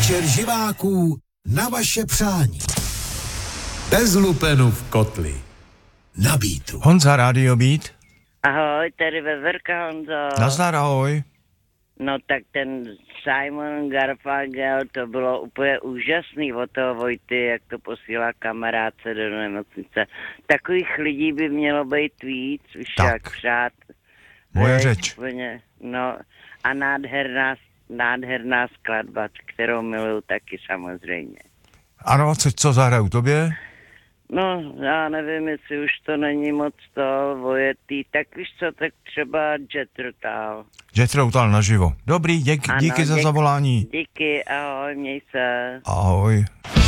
Večer živáků na vaše přání. Bez lupenu v kotli. Na Beatu. Honza, Radio Beat. Ahoj, tady Veverka, Honzo. Nazdar, ahoj. No tak ten Simon Garfunkel, to bylo úplně úžasný od toho Vojty, jak to posílá kamarádce do nemocnice. Takových lidí by mělo být víc, už jak přát. Moje řeč. Úplně, no a nádherná skladba, kterou miluju taky samozřejmě. Ano, co zahraju tobě? No, já nevím, jestli už to není moc to vojetý, tak víš co, tak třeba Jethro Tull. Jethro Tull naživo. Dobrý, díky za zavolání. Díky, ahoj, měj se. Ahoj.